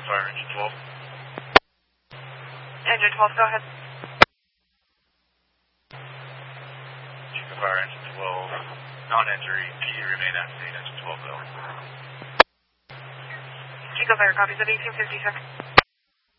Fire engine 12. Engine 12, go ahead. Chico Fire engine 12. Non-injury. P remain at scene. Engine 12 go. Chico Fire copies at 1856.